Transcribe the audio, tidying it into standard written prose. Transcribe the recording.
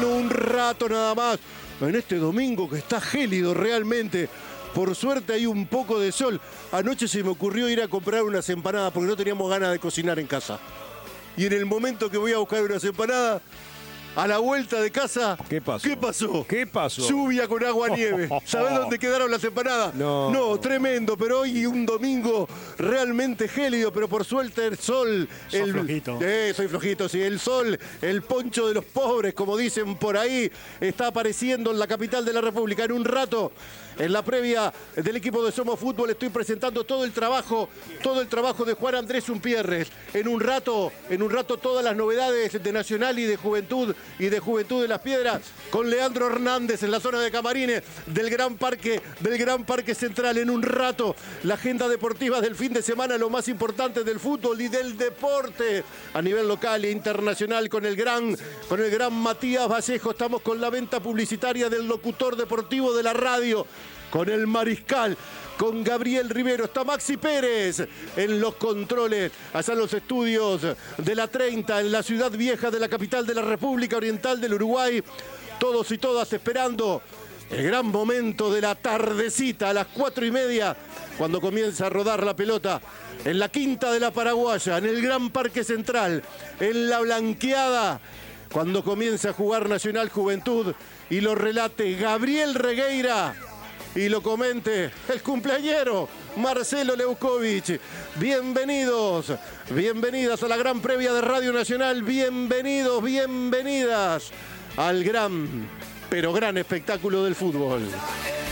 un rato nada más. En este domingo que está gélido realmente. Por suerte hay un poco de sol. Anoche se me ocurrió ir a comprar unas empanadas porque no teníamos ganas de cocinar en casa. Y en el momento que voy a buscar unas empanadas, a la vuelta de casa, ¿Qué pasó? ¿Qué pasó? ¿Qué pasó? Lluvia con agua-nieve. ¿Sabés dónde quedaron las empanadas? No. Tremendo, pero hoy un domingo realmente gélido, pero por suerte el sol. Sos flojito. Soy flojito, sí. El sol, el poncho de los pobres, como dicen por ahí, está apareciendo en la capital de la República. En un rato, en la previa del equipo de Somos Fútbol, estoy presentando todo el trabajo de Juan Andrés Umpierres. En un rato, todas las novedades de Nacional y de Juventud de las Piedras, con Leandro Hernández en la zona de camarines del Gran Parque Central. En un rato, la agenda deportiva del fin de semana, lo más importante del fútbol y del deporte a nivel local e internacional con el gran Matías Vallejo. Estamos con la venta publicitaria del locutor deportivo de la radio, con el Mariscal, con Gabriel Rivero. Está Maxi Pérez en los controles, allá en los estudios de la 30, en la ciudad vieja de la capital de la República Oriental del Uruguay. Todos y todas esperando el gran momento de la tardecita a las 4:30, cuando comienza a rodar la pelota en la Quinta de la Paraguaya, en el Gran Parque Central, en la Blanqueada, cuando comienza a jugar Nacional Juventud y lo relate Gabriel Regueira. Y lo comente el cumpleañero Marcelo Leukovic. Bienvenidos, bienvenidas a la gran previa de Radio Nacional. Bienvenidos, bienvenidas al gran, pero gran espectáculo del fútbol.